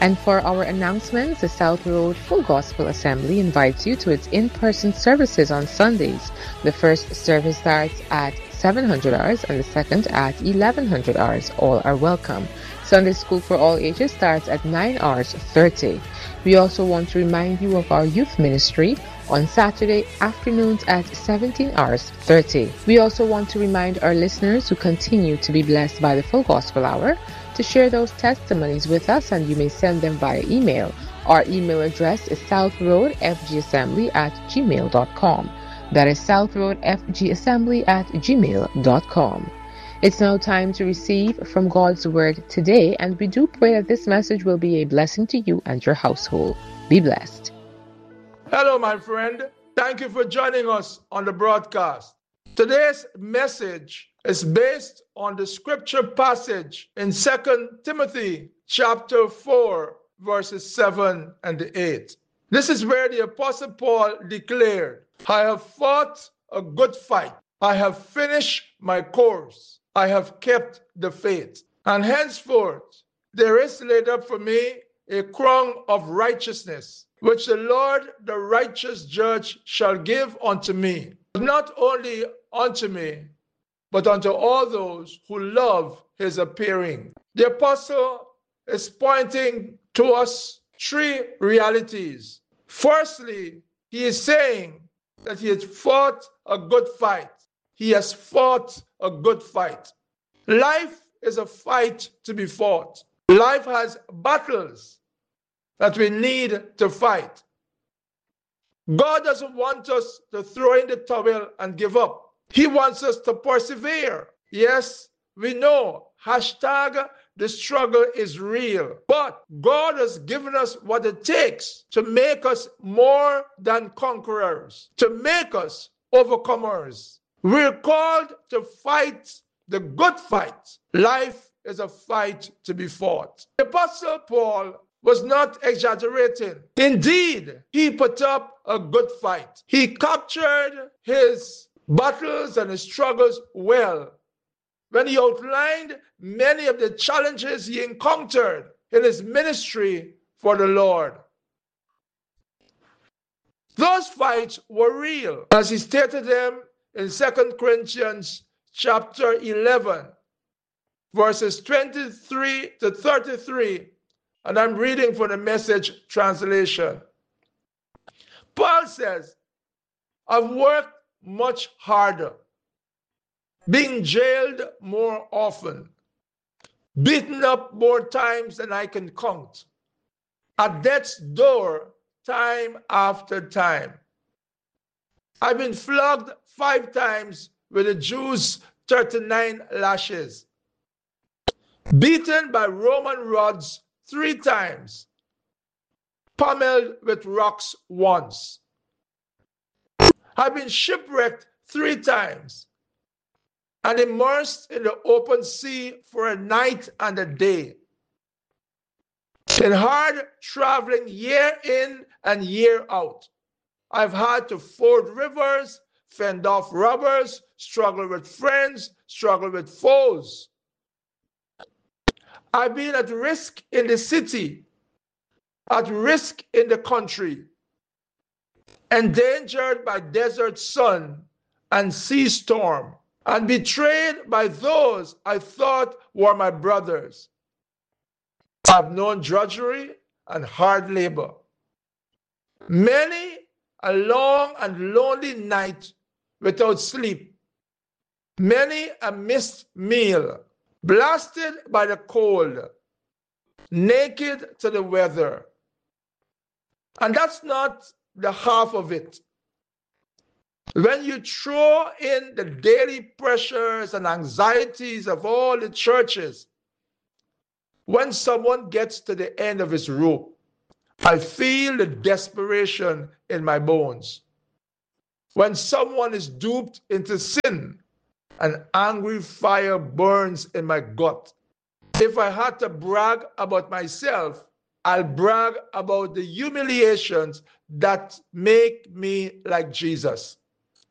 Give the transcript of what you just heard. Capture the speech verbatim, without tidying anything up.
And for our announcements, the South Road Full Gospel Assembly invites you to its in-person services on Sundays. The first service starts at seven hundred hours and the second at eleven hundred hours. All are welcome. Sunday School for all ages starts at nine hours thirty. We also want to remind you of our youth ministry on Saturday afternoons at seventeen hours thirty. We also want to remind our listeners who continue to be blessed by the Full Gospel Hour to share those testimonies with us, and you may send them via email. Our email address is southroadfgassembly at gmail dot com. That is southroadfgassembly at gmail dot com. It's now time to receive from God's Word today, and we do pray that this message will be a blessing to you and your household. Be blessed. Hello, my friend. Thank you for joining us on the broadcast. Today's message is based on the scripture passage in Second Timothy chapter four, verses seven and eight. This is where the Apostle Paul declared, I have fought a good fight. I have finished my course. I have kept the faith. And henceforth there is laid up for me a crown of righteousness, which the Lord, the righteous judge, shall give unto me, not only unto me, but unto all those who love his appearing. The apostle is pointing to us three realities. Firstly, he is saying that he has fought a good fight. He has fought a good fight. Life is a fight to be fought. Life has battles that we need to fight. God doesn't want us to throw in the towel and give up. He wants us to persevere. Yes, we know, hashtag the struggle is real. But God has given us what it takes to make us more than conquerors, to make us overcomers. We're called to fight the good fight. Life is a fight to be fought. The Apostle Paul was not exaggerating. Indeed, he put up a good fight. He captured his battles and his struggles well when he outlined many of the challenges he encountered in his ministry for the Lord. Those fights were real, as he stated them in Second Corinthians chapter eleven, verses twenty-three to thirty-three, and I'm reading from the Message translation. Paul says, I've worked much harder, being jailed more often, beaten up more times than I can count, at death's door time after time. I've been flogged five times with the Jews' thirty-nine lashes, beaten by Roman rods three times, pummeled with rocks once. I've been shipwrecked three times and immersed in the open sea for a night and a day. In hard traveling year in and year out, I've had to ford rivers, fend off robbers, struggle with friends, struggle with foes. I've been at risk in the city, at risk in the country, endangered by desert sun and sea storm, and betrayed by those I thought were my brothers. I've known drudgery and hard labor, many a long and lonely night without sleep, many a missed meal, blasted by the cold, naked to the weather. And that's not the half of it. When you throw in the daily pressures and anxieties of all the churches, when someone gets to the end of his rope, I feel the desperation in my bones. When someone is duped into sin, an angry fire burns in my gut. If I had to brag about myself, I'll brag about the humiliations that make me like Jesus.